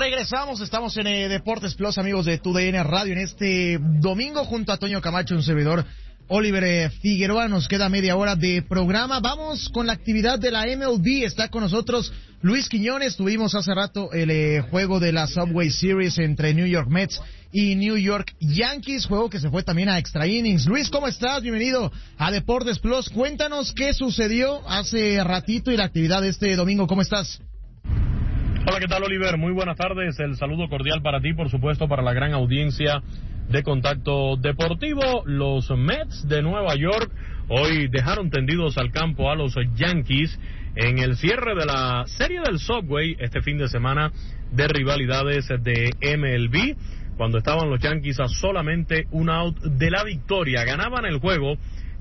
Regresamos, estamos en Deportes Plus, amigos de TUDN Radio, en este domingo junto a Toño Camacho, un servidor, Oliver Figueroa. Nos queda media hora de programa. Vamos con la actividad de la MLB. Está con nosotros Luis Quiñones. Tuvimos hace rato el juego de la Subway Series entre New York Mets y New York Yankees, juego que se fue también a extra innings. Luis, ¿cómo estás? Bienvenido a Deportes Plus. Cuéntanos qué sucedió hace ratito y la actividad de este domingo. ¿Cómo estás? Hola, ¿qué tal, Oliver? Muy buenas tardes. El saludo cordial para ti, por supuesto, para la gran audiencia de Contacto Deportivo. Los Mets de Nueva York hoy dejaron tendidos al campo a los Yankees en el cierre de la serie del Subway este fin de semana de rivalidades de MLB, cuando estaban los Yankees a solamente un out de la victoria. Ganaban el juego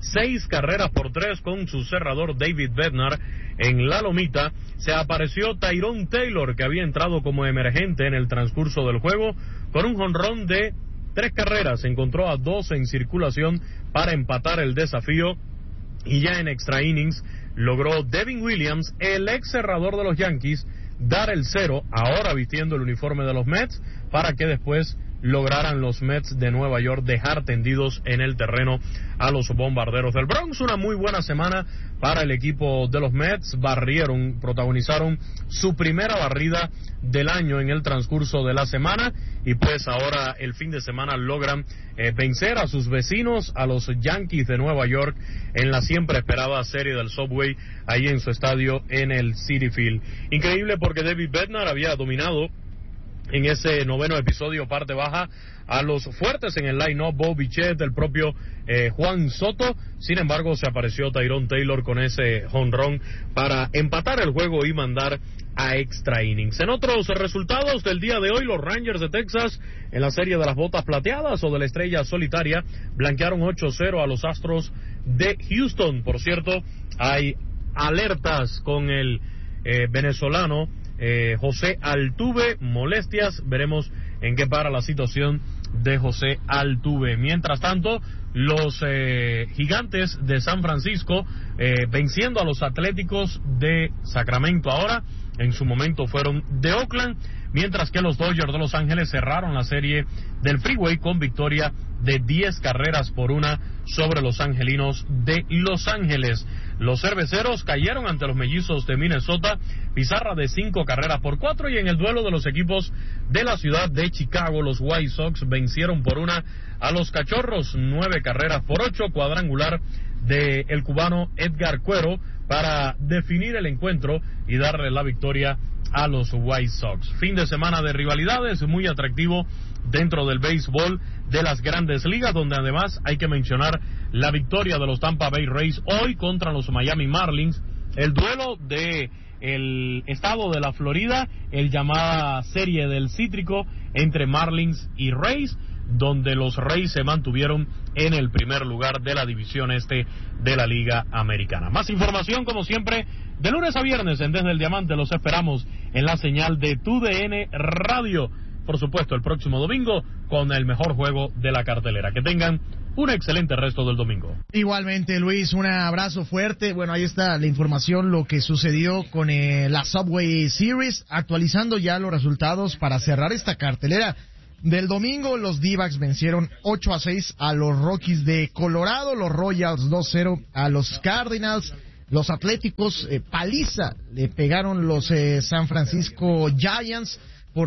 6-3 con su cerrador David Bednar en la lomita. Se apareció Tyrone Taylor, que había entrado como emergente en el transcurso del juego con un jonrón de 3 carreras. Encontró a 2 en circulación para empatar el desafío, y ya en extra innings logró Devin Williams, el ex cerrador de los Yankees, dar el 0, ahora vistiendo el uniforme de los Mets, para que después lograran los Mets de Nueva York dejar tendidos en el terreno a los Bombarderos del Bronx. Una muy buena semana para el equipo de los Mets. Protagonizaron su primera barrida del año en el transcurso de la semana, y pues ahora el fin de semana logran vencer a sus vecinos, a los Yankees de Nueva York, en la siempre esperada serie del Subway, ahí en su estadio en el Citi Field. Increíble, porque David Bednar había dominado en ese noveno episodio parte baja a los fuertes en el line-up, Bo Bichette, el propio Juan Soto. Sin embargo, se apareció Tyrone Taylor con ese jonrón para empatar el juego y mandar a extra innings. En otros resultados del día de hoy, los Rangers de Texas, en la serie de las botas plateadas o de la estrella solitaria, blanquearon 8-0 a los Astros de Houston. Por cierto, hay alertas con el venezolano José Altuve, molestias. Veremos en qué para la situación de José Altuve. Mientras tanto, los Gigantes de San Francisco venciendo a los Atléticos de Sacramento ahora. En su momento fueron de Oakland, mientras que los Dodgers de Los Ángeles cerraron la serie del Freeway con victoria de 10-1 sobre los angelinos de Los Ángeles. Los cerveceros cayeron ante los mellizos de Minnesota, pizarra de 5-4, y en el duelo de los equipos de la ciudad de Chicago, los White Sox vencieron por 1 a los Cachorros, 9-8, cuadrangular de el cubano Edgar Cuero para definir el encuentro y darle la victoria a los White Sox. Fin de semana de rivalidades muy atractivo dentro del béisbol de las Grandes Ligas, donde además hay que mencionar la victoria de los Tampa Bay Rays hoy contra los Miami Marlins, el duelo de el estado de la Florida, el llamada serie del Cítrico entre Marlins y Rays, donde los Rays se mantuvieron en el primer lugar de la división este de la Liga Americana. Más información, como siempre, de lunes a viernes en Desde el Diamante. Los esperamos en la señal de TUDN Radio. Por supuesto, el próximo domingo con el mejor juego de la cartelera. Que tengan un excelente resto del domingo. Igualmente, Luis, un abrazo fuerte. Bueno, ahí está la información, lo que sucedió con la Subway Series, actualizando ya los resultados para cerrar esta cartelera del domingo. Los D-backs vencieron 8-6 a los Rockies de Colorado, los Royals 2-0 a los Cardinals, los Atléticos paliza le pegaron los San Francisco Giants por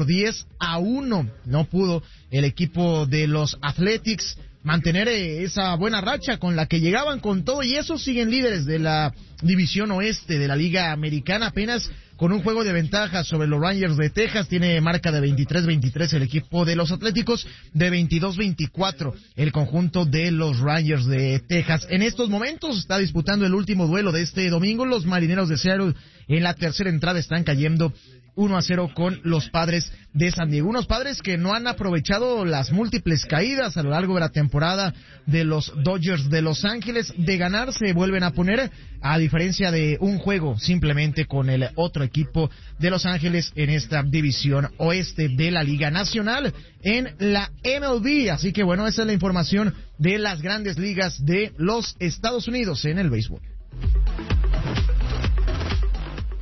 10-1. No pudo el equipo de los Athletics mantener esa buena racha con la que llegaban con todo, y esos siguen líderes de la división oeste de la Liga Americana, apenas con un juego de ventaja sobre los Rangers de Texas. Tiene marca de 23-23 el equipo de los Atléticos, de 22-24 el conjunto de los Rangers de Texas. En estos momentos está disputando el último duelo de este domingo. Los Marineros de Seattle en la tercera entrada están cayendo 1-0 con los Padres de San Diego. Unos Padres que no han aprovechado las múltiples caídas a lo largo de la temporada de los Dodgers de Los Ángeles. De ganar se vuelven a poner, a diferencia de un juego simplemente con el otro equipo de Los Ángeles en esta división oeste de la Liga Nacional en la MLB. Así que bueno, esa es la información de las grandes ligas de los Estados Unidos en el béisbol.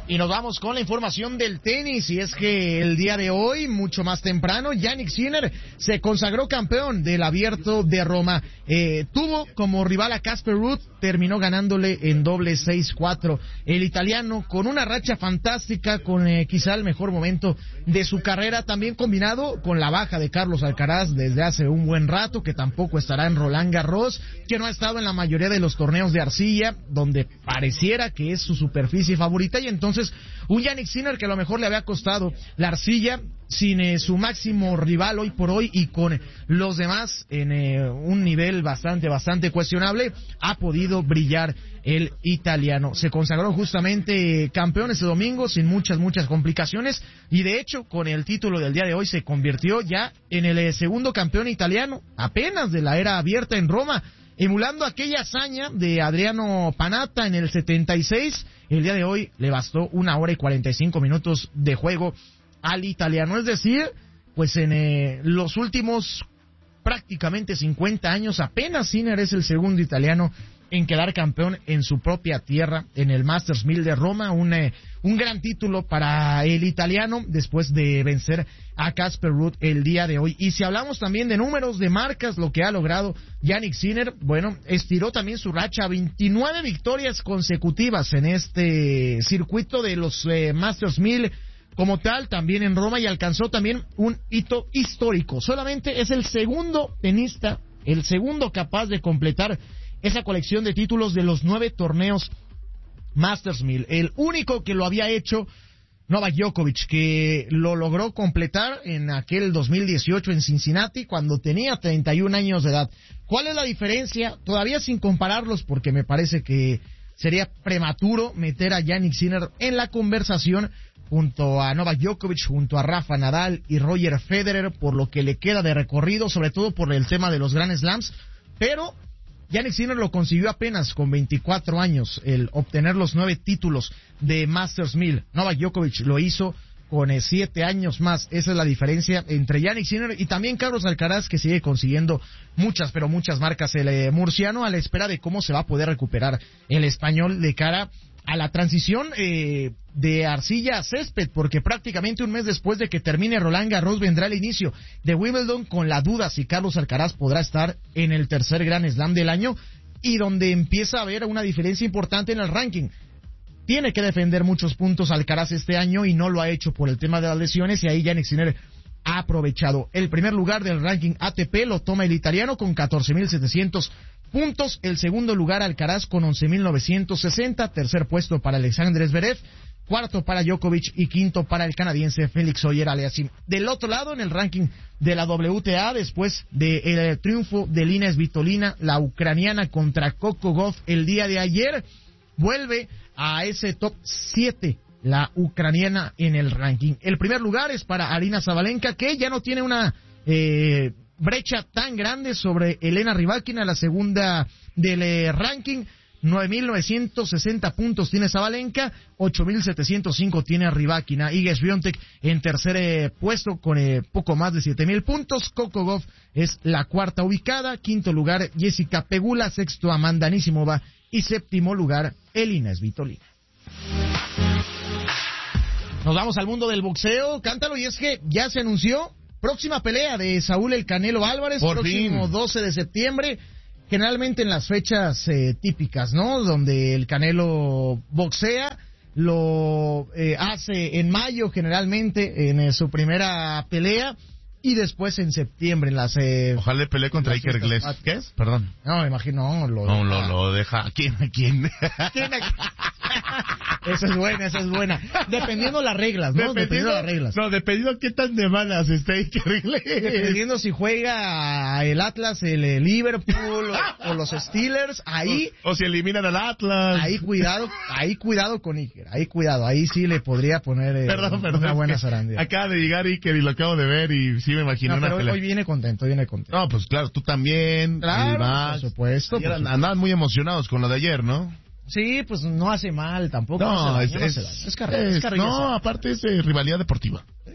Y nos vamos con la información del tenis, y es que el día de hoy, mucho más temprano, Jannik Sinner se consagró campeón del Abierto de Roma. Tuvo como rival a Casper Ruud, terminó ganándole en doble 6-4. El italiano con una racha fantástica, con quizá el mejor momento de su carrera, también combinado con la baja de Carlos Alcaraz desde hace un buen rato, que tampoco estará en Roland Garros, que no ha estado en la mayoría de los torneos de arcilla, donde pareciera que es su superficie favorita, y entonces un Jannik Sinner que a lo mejor le había costado la arcilla, sin su máximo rival hoy por hoy y con los demás en un nivel bastante cuestionable, ha podido brillar el italiano. Se consagró justamente campeón ese domingo sin muchas complicaciones, y de hecho con el título del día de hoy se convirtió ya en el segundo campeón italiano apenas de la era abierta en Roma, emulando aquella hazaña de Adriano Panatta en el 76. El día de hoy le bastó 1 hora y 45 minutos de juego al italiano. Es decir, pues en los últimos prácticamente 50 años, apenas Sinner es el segundo italiano en quedar campeón en su propia tierra, en el Masters 1000 de Roma, un gran título para el italiano después de vencer a Casper Ruud el día de hoy. Y si hablamos también de números, de marcas, lo que ha logrado Jannik Sinner, bueno, estiró también su racha a 29 victorias consecutivas en este circuito de los Masters 1000 como tal, también en Roma, y alcanzó también un hito histórico. Solamente es el segundo tenista, el segundo capaz de completar esa colección de títulos de los 9 torneos Masters 1000. El único que lo había hecho, Novak Djokovic, que lo logró completar en aquel 2018 en Cincinnati cuando tenía 31 años de edad. ¿Cuál es la diferencia? Todavía sin compararlos, porque me parece que sería prematuro meter a Jannik Sinner en la conversación junto a Novak Djokovic, junto a Rafa Nadal y Roger Federer, por lo que le queda de recorrido, sobre todo por el tema de los Grand Slams, pero Jannik Sinner lo consiguió apenas con 24 años, el obtener los 9 títulos de Masters 1000. Novak Djokovic lo hizo con 7 años más. Esa es la diferencia entre Jannik Sinner y también Carlos Alcaraz, que sigue consiguiendo muchas marcas. El murciano, a la espera de cómo se va a poder recuperar el español de cara a la transición de arcilla a césped, porque prácticamente un mes después de que termine Roland Garros vendrá el inicio de Wimbledon, con la duda si Carlos Alcaraz podrá estar en el tercer Grand Slam del año, y donde empieza a haber una diferencia importante en el ranking. Tiene que defender muchos puntos Alcaraz este año y no lo ha hecho por el tema de las lesiones, y ahí Jannik Sinner ha aprovechado. El primer lugar del ranking ATP lo toma el italiano con 14.700 puntos, el segundo lugar Alcaraz con 11.960, tercer puesto para Alexander Zverev, cuarto para Djokovic y quinto para el canadiense Félix Auger-Aliassime. Del otro lado, en el ranking de la WTA, después del triunfo de Elina Svitolina, la ucraniana, contra Coco Gauff el día de ayer, vuelve a ese top 7 la ucraniana en el ranking. El primer lugar es para Aryna Sabalenka, que ya no tiene una brecha tan grande sobre Elena Rybakina, la segunda del ranking. 9.960 puntos tiene Sabalenka, 8.705 tiene Rybakina. Iga Swiatek en tercer puesto con poco más de 7.000 puntos. Coco Gauff es la cuarta ubicada, quinto lugar Jessica Pegula, sexto Amanda Anisimova y séptimo lugar Elina Svitolina. Nos vamos al mundo del boxeo, cántalo, y es que ya se anunció próxima pelea de Saúl El Canelo Álvarez, próximo 12 de septiembre. Generalmente en las fechas típicas, ¿no? Donde el Canelo boxea, lo hace en mayo generalmente en su primera pelea, y después en septiembre en las... Ojalá pelee contra Iker Gliss. ¿Qué es? Perdón. No, me imagino, lo deja. ¿Quién? Esa es buena. Dependiendo las reglas, ¿no? Dependiendo las reglas. No, dependiendo qué tan de malas esté Iker Gliss. Dependiendo si juega el Atlas, el Liverpool o los Steelers, ahí... O si eliminan al Atlas. Ahí cuidado con Iker, ahí sí le podría poner perdón, una buena zarandeada. Acaba de llegar Iker y lo acabo de ver y sí me imagino una pelea. Hoy viene contento. No, pues claro, tú también. Claro, por supuesto. Andaban muy emocionados con lo de ayer, ¿no? Sí, pues no hace mal tampoco. No, es carrera. No, aparte es rivalidad deportiva.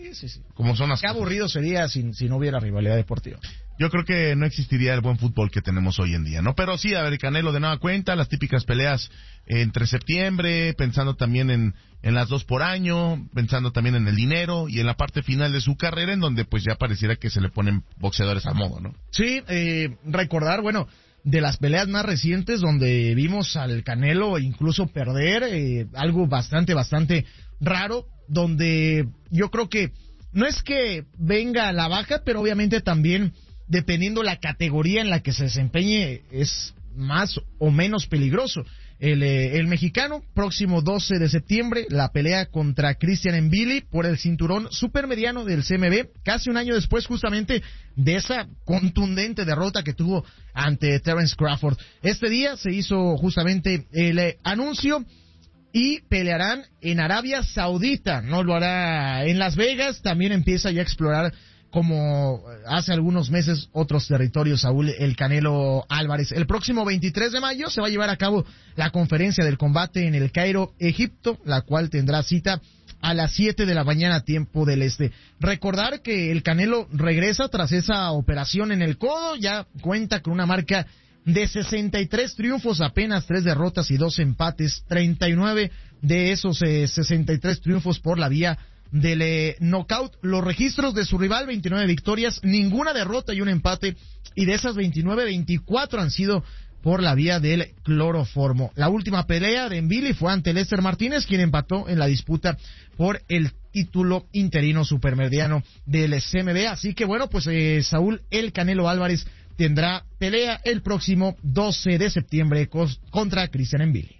Sí. Como son las Qué cosas. aburrido sería si no hubiera rivalidad deportiva. Yo creo que no existiría el buen fútbol que tenemos hoy en día, ¿no? Pero sí, a ver, Canelo de nueva cuenta, las típicas peleas entre septiembre, pensando también en las 2 por año, pensando también en el dinero y en la parte final de su carrera, en donde pues ya pareciera que se le ponen boxeadores a modo, ¿no? Sí, recordar, bueno, de las peleas más recientes donde vimos al Canelo incluso perder, algo bastante raro, donde yo creo que no es que venga a la baja, pero obviamente también dependiendo la categoría en la que se desempeñe es más o menos peligroso. El mexicano, próximo 12 de septiembre, la pelea contra Christian Mbili por el cinturón supermediano del CMB, casi un año después justamente de esa contundente derrota que tuvo ante Terence Crawford. Este día se hizo justamente el anuncio y pelearán en Arabia Saudita, no lo hará en Las Vegas, también empieza ya a explorar como hace algunos meses otros territorios, Saúl el Canelo Álvarez. El próximo 23 de mayo se va a llevar a cabo la conferencia del combate en el Cairo, Egipto, la cual tendrá cita a las 7 de la mañana, tiempo del este. Recordar que el Canelo regresa tras esa operación en el codo, ya cuenta con una marca de 63 triunfos, apenas 3 derrotas y 2 empates, 39 de esos 63 triunfos por la vía del knockout. Los registros de su rival, 29 victorias, ninguna derrota y un empate, y de esas 29, 24 han sido por la vía del cloroformo. La última pelea de Mbili fue ante Lester Martínez, quien empató en la disputa por el título interino supermediano del CMB. Así que bueno, pues Saúl el Canelo Álvarez tendrá pelea el próximo 12 de septiembre contra Christian Mbili.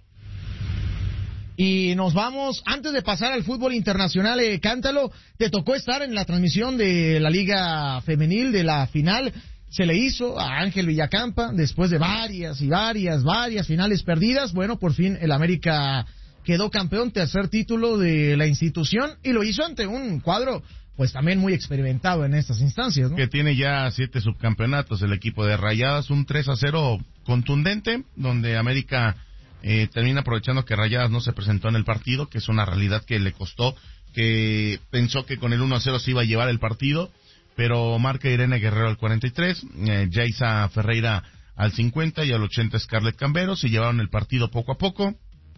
Y nos vamos, antes de pasar al fútbol internacional, Cántalo, te tocó estar en la transmisión de la Liga Femenil de la final. Se le hizo a Ángel Villacampa después de varias finales perdidas. Bueno, por fin el América quedó campeón, tercer título de la institución, y lo hizo ante un cuadro pues también muy experimentado en estas instancias, ¿no? Que tiene ya 7 subcampeonatos el equipo de Rayadas, un 3-0 contundente, donde América termina aprovechando que Rayadas no se presentó en el partido, que es una realidad que le costó, que pensó que con el 1-0 se iba a llevar el partido, pero marca Irene Guerrero al 43, Yaisa Ferreira al 50 y al 80 Scarlett Cambero, se llevaron el partido poco a poco.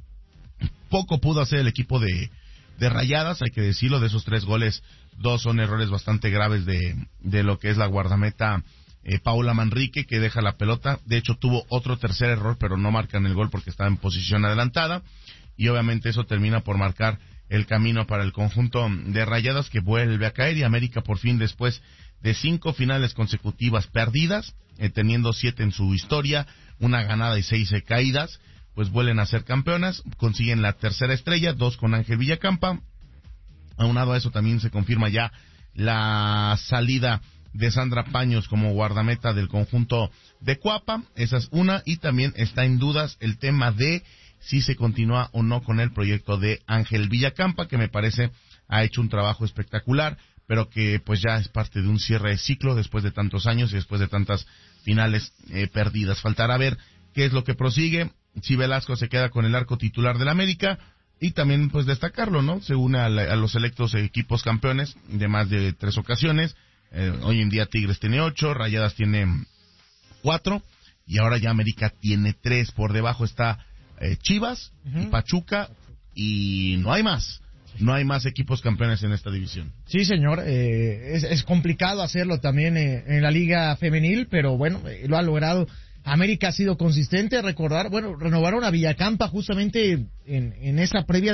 Poco pudo hacer el equipo de Rayadas, hay que decirlo. De esos 3 goles, 2 son errores bastante graves de lo que es la guardameta Paula Manrique, que deja la pelota. De hecho tuvo otro tercer error, pero no marcan el gol porque estaba en posición adelantada, y obviamente eso termina por marcar el camino para el conjunto de Rayadas, que vuelve a caer, y América por fin, después de 5 finales consecutivas perdidas, teniendo 7 en su historia, una ganada y 6 caídas, pues vuelven a ser campeonas, consiguen la tercera estrella, 2 con Ángel Villacampa. Aunado a eso también se confirma ya la salida de Sandra Paños como guardameta del conjunto de Cuapa, esa es una, y también está en dudas el tema de si se continúa o no con el proyecto de Ángel Villacampa, que me parece ha hecho un trabajo espectacular, pero que pues ya es parte de un cierre de ciclo después de tantos años y después de tantas finales perdidas. Faltará ver qué es lo que prosigue, si Velasco se queda con el arco titular del América, y también pues destacarlo, ¿no? Se une a los selectos equipos campeones de más de 3 ocasiones. Hoy en día Tigres tiene 8, Rayadas tiene 4, y ahora ya América tiene 3. Por debajo está Chivas y Pachuca, y no hay más equipos campeones en esta división. Sí, señor, es complicado hacerlo también en la Liga Femenil, pero bueno, lo ha logrado. América ha sido consistente. Recordar, bueno, renovaron a Villacampa justamente en esa previa